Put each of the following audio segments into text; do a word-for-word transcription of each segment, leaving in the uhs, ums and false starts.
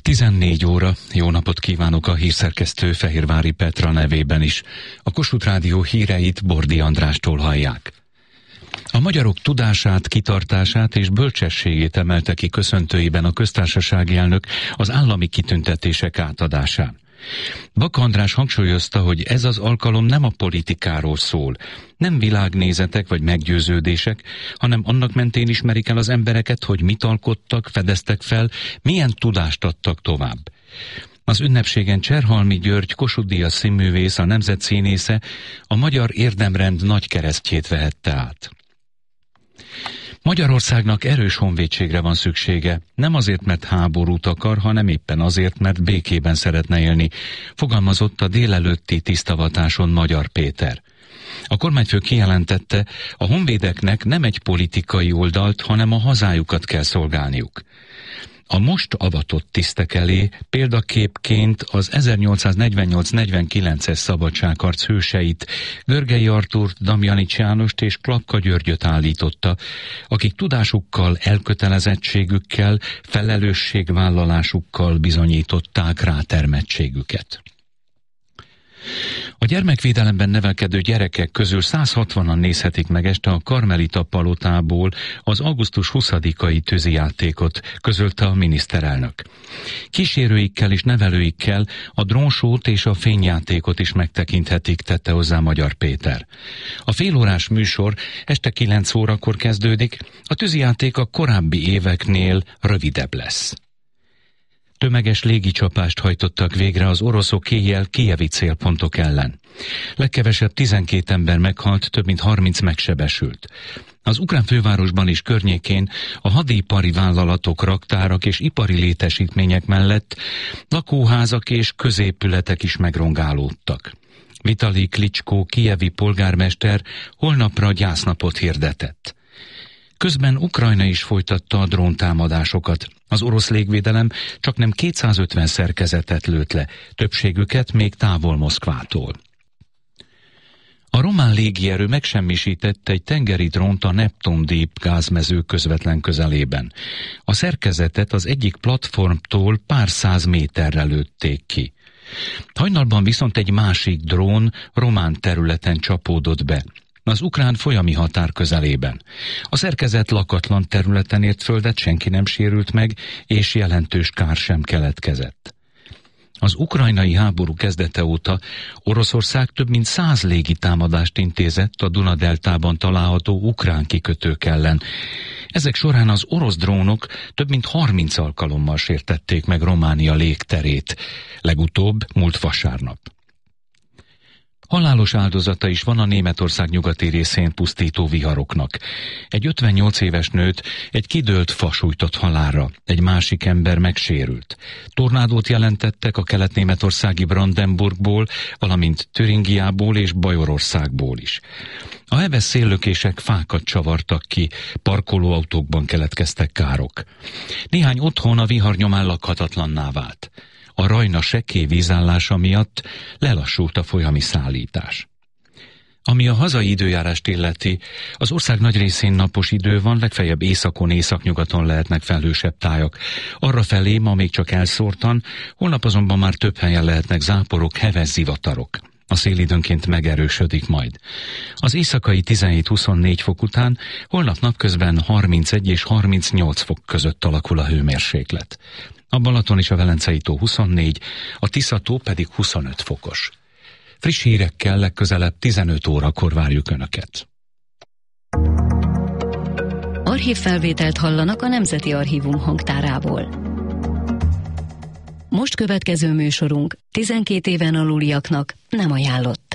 tizennégy óra, jó napot kívánok a hírszerkesztő Fehérvári Petra nevében is. A Kossuth Rádió híreit Bordi Andrástól hallják. A magyarok tudását, kitartását és bölcsességét emelte ki köszöntőiben a köztársasági elnök az állami kitüntetések átadásán. Baka András hangsúlyozta, hogy ez az alkalom nem a politikáról szól, nem világnézetek vagy meggyőződések, hanem annak mentén ismerik el az embereket, hogy mit alkottak, fedeztek fel, milyen tudást adtak tovább. Az ünnepségen Cserhalmi György Kossuth-díjas színművész, a nemzet színésze a magyar érdemrend nagy keresztjét vehette át. Magyarországnak erős honvédségre van szüksége, nem azért, mert háborút akar, hanem éppen azért, mert békében szeretne élni, fogalmazott a délelőtti tisztavatáson Magyar Péter. A kormányfő kijelentette, a honvédeknek nem egy politikai oldalt, hanem a hazájukat kell szolgálniuk. A most avatott tisztek elé példaképként az ezernyolcszáznegyvennyolc negyvenkilences szabadságharc hőseit, Görgei Artúrt, Damjanics Jánost és Klapka Györgyöt állította, akik tudásukkal, elkötelezettségükkel, felelősségvállalásukkal bizonyították rátermettségüket. A gyermekvédelemben nevelkedő gyerekek közül száz hatvanan nézhetik meg este a Karmelita palotából az augusztus huszadikai tűzijátékot, közölte a miniszterelnök. Kísérőikkel és nevelőikkel a drónsót és a fényjátékot is megtekinthetik, tette hozzá Magyar Péter. A félórás műsor este kilenc órakor kezdődik, a tűzijáték a korábbi éveknél rövidebb lesz. Tömeges légicsapást hajtottak végre az oroszok éjjel kijevi célpontok ellen. Legkevesebb tizenkét ember meghalt, több mint harminc megsebesült. Az ukrán fővárosban is környékén a hadipari vállalatok, raktárak és ipari létesítmények mellett lakóházak és középületek is megrongálódtak. Vitali Klitschko kijevi polgármester holnapra gyásznapot hirdetett. Közben Ukrajna is folytatta a dróntámadásokat. Az orosz légvédelem csaknem kétszázötven szerkezetet lőtt le, többségüket még távol Moszkvától. A román légierő megsemmisített egy tengeri drónt a Neptun Deep gázmező közvetlen közelében. A szerkezetet az egyik platformtól pár száz méterre lőtték ki. Hajnalban viszont egy másik drón román területen csapódott be, az ukrán folyami határ közelében. A szerkezet lakatlan területen ért földet, senki nem sérült meg, és jelentős kár sem keletkezett. Az ukrajnai háború kezdete óta Oroszország több mint száz légitámadást intézett a Duna-deltában található ukrán kikötők ellen. Ezek során az orosz drónok több mint harminc alkalommal sértették meg Románia légterét, legutóbb múlt vasárnap. Halálos áldozata is van a Németország nyugati részén pusztító viharoknak. Egy ötvennyolc éves nőt egy kidőlt fa sújtott halálra, egy másik ember megsérült. Tornádót jelentettek a kelet-németországi Brandenburgból, valamint Türingiából és Bajorországból is. A heves széllökések fákat csavartak ki, parkolóautókban keletkeztek károk. Néhány otthon a vihar nyomán lakhatatlanná vált. A Rajna sekély vízállása miatt lelassult a folyami szállítás. Ami a hazai időjárást illeti, az ország nagy részén napos idő van, legfeljebb északon, északnyugaton lehetnek felhősebb tájak. Arrafelé ma még csak elszórtan, holnap azonban már több helyen lehetnek záporok, heves zivatarok. A szél időnként megerősödik majd. Az éjszakai tizenhét-huszonnégy fok után holnap napközben harmincegy és harmincnyolc fok között alakul a hőmérséklet. A Balaton és a Velencei tó huszonnégy, a Tisza-tó pedig huszonöt fokos. Friss hírekkel legközelebb tizenöt órakor várjuk Önöket. Archívfelvételt hallanak a Nemzeti Archívum hangtárából. Most következő műsorunk tizenkét éven aluliaknak nem ajánlott.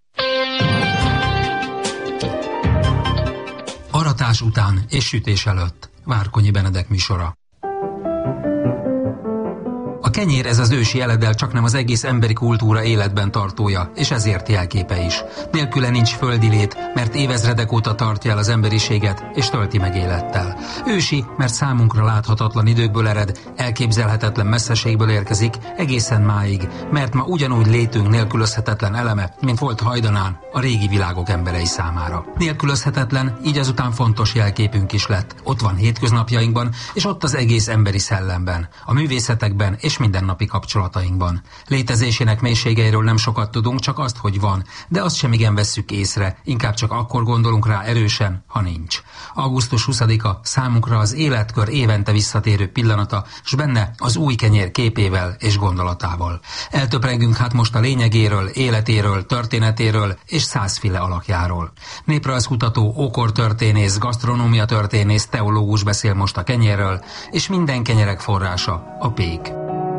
Aratás után és sütés előtt. Várkonyi Benedek műsora. A kenyér ez az ősi eleddel csaknem az egész emberi kultúra életben tartója, és ezért jelképe is. Nélküle nincs földi lét, mert évezredek óta tartja el az emberiséget, és tölti meg élettel. Ősi, mert számunkra láthatatlan időkből ered, elképzelhetetlen messzeségből érkezik, egészen máig, mert ma ugyanúgy létünk nélkülözhetetlen eleme, mint volt hajdanán a régi világok emberei számára. Nélkülözhetetlen, így azután fontos jelképünk is lett. Ott van hétköznapjainkban, és ott az egész emberi szellemben, a művészetekben és mindennapi kapcsolatainkban. Létezésének mélységeiről nem sokat tudunk, csak azt, hogy van, de azt sem igen vesszük észre, inkább csak akkor gondolunk rá erősen, ha nincs. augusztus huszadika számunkra az életkör évente visszatérő pillanata, s benne az új kenyér képével és gondolatával. Eltöprengünk hát most a lényegéről, életéről, történetéről és százféle alakjáról. Néprajzkutató, ókortörténész, gasztronómia történész, teológus beszél most a kenyérről, és minden kenyerek forrása a pék.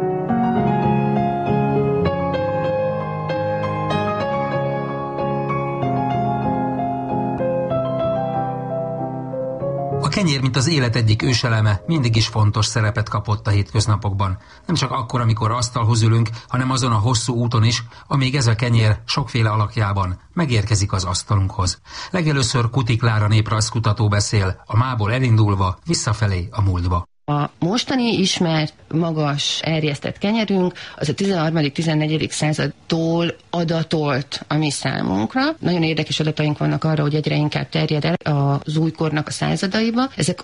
A kenyér, mint az élet egyik őseleme, mindig is fontos szerepet kapott a hétköznapokban. Nem csak akkor, amikor asztalhoz ülünk, hanem azon a hosszú úton is, amíg ez a kenyér sokféle alakjában megérkezik az asztalunkhoz. Legelőször Kuti Klára néprajzkutató beszél, a mából elindulva visszafelé a múltba. A mostani ismert, magas, erjesztett kenyerünk az a tizenharmadik-tizennegyedik századtól adatolt a mi számunkra. Nagyon érdekes adataink vannak arra, hogy egyre inkább terjed el az újkornak a századaiba. Ezek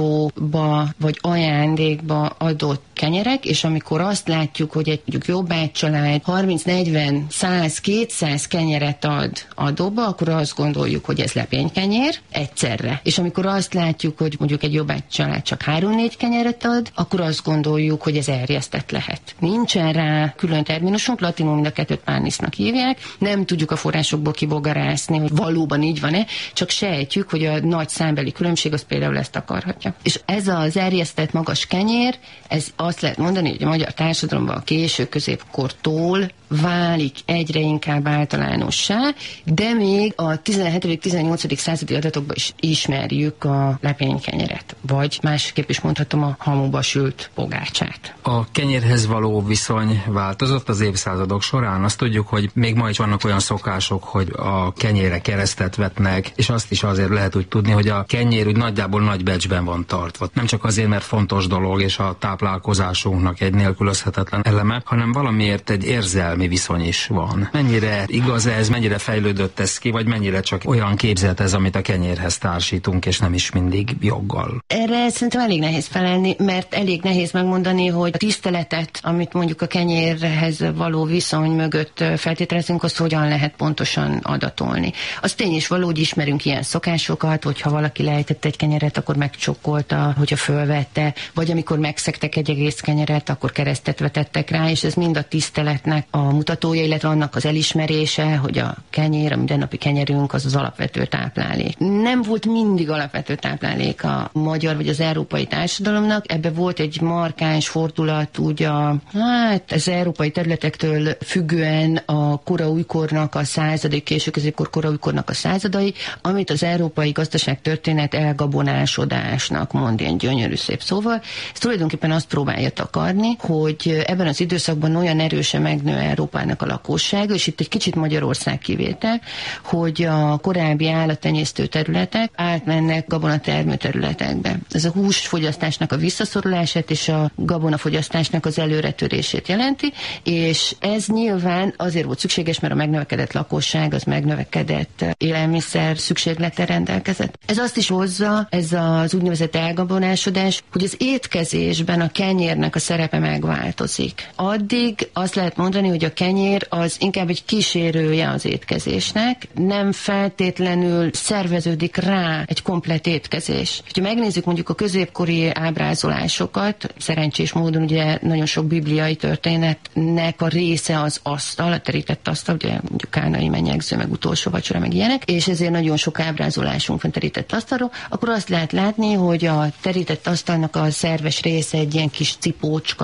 adóba vagy ajándékba adott kenyerek, és amikor azt látjuk, hogy egy mondjuk jobbágycsalád harminc, negyven, száz, kétszáz kenyeret ad adóba, akkor azt gondoljuk, hogy ez lepénykenyér egyszerre. És amikor azt látjuk, hogy mondjuk egy jobbágycsalád csak három-négy kenyeret ad, akkor azt gondoljuk, hogy ez erjesztett lehet. Nincsen rá külön terminusunk, latinul mind a kettőt pánisznak hívják, nem tudjuk a forrásokból kibogarászni, hogy valóban így van-e, csak sejtjük, hogy a nagy számbeli különbség az például ezt akarhatja. És ez az erjesztett magas kenyér, ez azt lehet mondani, hogy a magyar társadalomban a késő középkortól válik egyre inkább általánossá, de még a tizenhetedik-tizennyolcadik századi adatokban is ismerjük a lepénykenyeret, vagy másképp is mondhatom a hamuba sült pogácsát. A kenyérhez való viszony változott az évszázadok során. Azt tudjuk, hogy még ma is vannak olyan szokások, hogy a kenyérre keresztet vetnek, és azt is azért lehet úgy tudni, hogy a kenyér úgy nagyjából nagy becsben van tartva. Nem csak azért, mert fontos dolog, és a táplálkozásunknak egy nélkülözhetetlen eleme, hanem valamiért egy érzelmi viszony is van. Mennyire igaz ez, mennyire fejlődött ez ki, vagy mennyire csak olyan képzelt ez, amit a kenyérhez társítunk, és nem is mindig joggal? Erre szerintem elég nehéz felelni, mert elég nehéz megmondani, hogy a tiszteletet, amit mondjuk a kenyérhez való viszony mögött feltételezünk, azt hogyan lehet pontosan adatolni. Az tény is való, hogy ismerünk ilyen szokásokat, hogyha valaki lejtett egy kenyeret, akkor megcsokkolta, hogyha fölvette, vagy amikor megszegtek egy egész kenyeret, akkor keresztet vetettek rá, és ez mind a tiszteletnek a mutatója, illetve annak az elismerése, hogy a kenyér, a mindennapi kenyerünk az az alapvető táplálék. Nem volt mindig alapvető táplálék a magyar vagy az európai társadalomnak, ebbe volt egy markáns fordulat, úgy a, hát az európai területektől függően a kora újkornak a századai, késő középkor kora újkornak a századai, amit az európai gazdaságtörténet elgabonásodásnak mond, ilyen gyönyörű szép szóval. Ez tulajdonképpen azt próbálja takarni, hogy ebben az időszakban olyan erősen megnő Európának a lakossága, és itt egy kicsit Magyarország kivétel, hogy a korábbi állattenyésztő területek átmennek gabonatermő területekbe. Ez a húsfogyasztásnak a visszaszorulását és a gabonafogyasztásnak az előretörését jelenti, és ez nyilván azért volt szükséges, mert a megnövekedett lakosság az megnövekedett élelmiszer szükséglete rendelkezett. Ez azt is hozza, ez az úgynevezett elgabonásodás, hogy az étkezésben a kenyérnek a szerepe megváltozik. Addig azt lehet mondani, hogy a kenyér az inkább egy kísérője az étkezésnek, nem feltétlenül szerveződik rá egy komplett étkezés. Ha megnézzük mondjuk a középkori ábrázolásokat, szerencsés módon ugye nagyon sok bibliai történetnek a része az asztal, a terített asztal, ugye mondjuk kánai menyegző, meg utolsó vacsora, meg ilyenek, és ezért nagyon sok ábrázolásunk van terített asztalról, akkor azt lehet látni, hogy a terített asztalnak a szerves része egy ilyen kis cipócska,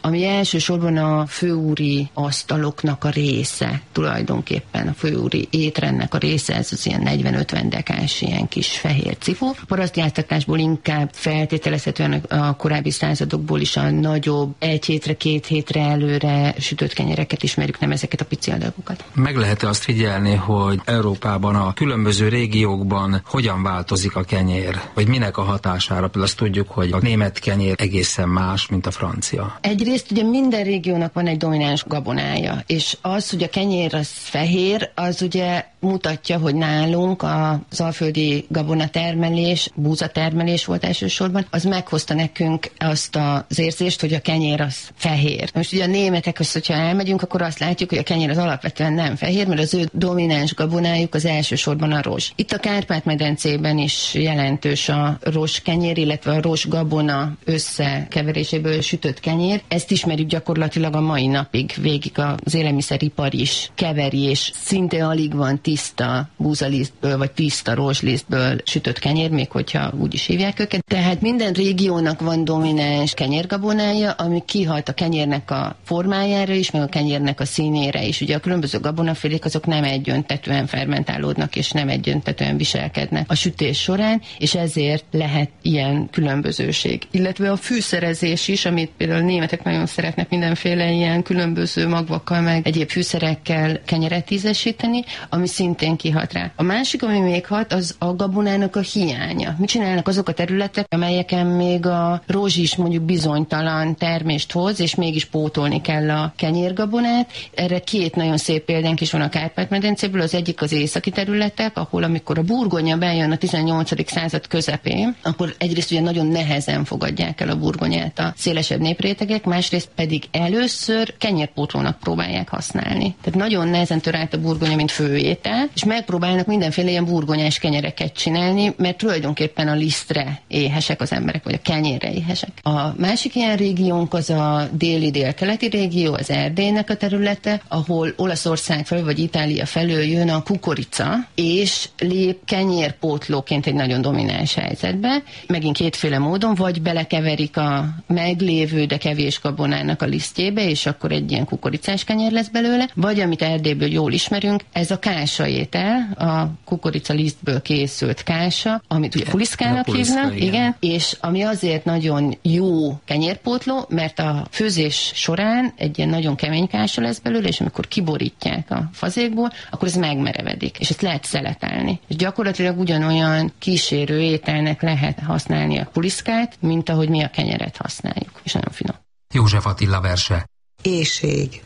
ami elsősorban a főúri asztaloknak a része, tulajdonképpen a főúri étrendnek a része, ez az ilyen negyven-ötven dekás ilyen kis fehér cifó. A parasztjártatásból inkább feltételezhetően a korábbi századokból is a nagyobb, egy hétre, két hétre előre sütött kenyereket ismerjük, nem ezeket a pici adagokat. Meg lehet-e azt figyelni, hogy Európában a különböző régiókban hogyan változik a kenyér? Vagy minek a hatására? Például azt tudjuk, hogy a német kenyér egészen más, mint a francia. Egyrészt ugye minden régiónak van egy domináns gabonája, és az, hogy a kenyér az fehér, az ugye mutatja, hogy nálunk az alföldi gabonatermelés, búzatermelés volt elsősorban, az meghozta nekünk azt az érzést, hogy a kenyér az fehér. Most ugye a németek, az, hogyha elmegyünk, akkor azt látjuk, hogy a kenyér az alapvetően nem fehér, mert az ő domináns gabonájuk az elsősorban a rozs. Itt a Kárpát-medencében is jelentős a rozs kenyér, illetve a rozs gabona összekeveréséből sütött kenyér. Ezt ismerjük gyakorlatilag a mai napig, végig az élelmiszeripar is keveri, és szinte alig van tiszta búzalisztből, vagy tiszta rozslisztből sütött kenyér, még hogyha úgy is hívják őket. Tehát minden régiónak van domináns kenyérgabonája, ami kihat a kenyérnek a formájára is, meg a kenyérnek a színére is. Ugye a különböző gabonafélék azok nem egyöntetően fermentálódnak, és nem egyöntetően viselkednek a sütés során, és ezért lehet ilyen különbözőség. Illetve a fűszerezés is, amit például a németek nagyon szeretnek mindenféle ilyen különböző magvakkal, meg egyéb fűszerekkel kenyeret ízesíteni, ami szintén kihat rá. A másik, ami még hat, az a gabonának a hiánya. Mit csinálnak azok a területek, amelyeken még a rozs is mondjuk bizonytalan termést hoz, és mégis pótolni kell a kenyérgabonát. Erre két nagyon szép példánk is van a Kárpát-medencéből. Az egyik az északi területek, ahol amikor a burgonya bejön a tizennyolcadik század közepén, akkor egyrészt ugye nagyon nehezen fogadják el a burgonyát a szélesebb néprétegek, másrészt pedig először kenyérpótlónak próbálják használni. Tehát nagyon nehezen tör át a burgonya, mint főétel, és megpróbálnak mindenféle ilyen burgonyás kenyereket csinálni, mert tulajdonképpen a lisztre éhesek az emberek, vagy a kenyérre éhesek. A másik ilyen régiónk az a déli délkeleti régió, az Erdélynek a területe, ahol Olaszország felől vagy Itália felől jön a kukorica, és lép kenyérpótlóként egy nagyon domináns helyzetbe. Megint kétféle módon, vagy belekeverik a meglévő, de kevés gabonának a lisztjébe, és akkor egy ilyen kukoricás kenyér lesz belőle, vagy amit Erdélyből jól ismerünk, ez a kásaétel, a kukorica lisztből készült kása, amit ugye puliszkának hívnak, igen. igen, és ami azért nagyon jó kenyérpótló, mert a főzés során egy ilyen nagyon kemény kása lesz belőle, és amikor kiborítják a fazékból, akkor ez megmerevedik, és ezt lehet szeletelni. És gyakorlatilag ugyanolyan kísérő ételnek lehet használni a puliszkát, mint ahogy mi a kenyeret használjuk, és nagyon finom. József Attila verse. Éhség.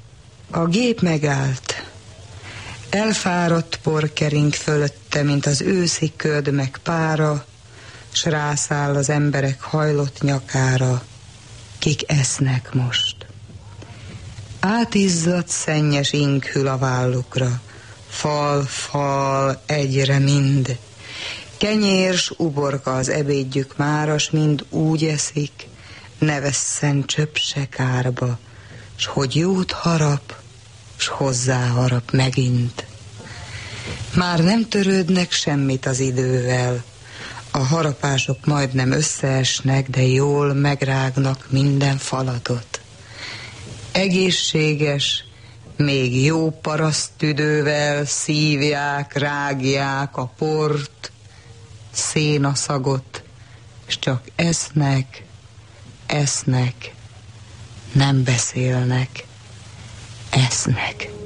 A gép megállt. Elfáradt por kering fölötte, mint az őszi köd meg pára, s rászáll az emberek hajlott nyakára, kik esznek most. Átizzadt szennyes ing hűl a vállukra, fal, fal, egyre mind. Kenyérs uborka az ebédjük máras, mind úgy eszik, ne vesszen csöpp se kárba, s hogy jót harap, s hozzá harap megint. Már nem törődnek semmit az idővel, a harapások majdnem összeesnek, de jól megrágnak minden falatot. Egészséges, még jó paraszttüdővel szívják, rágják a port, szénaszagot, s csak esznek, esznek, nem beszélnek, esznek.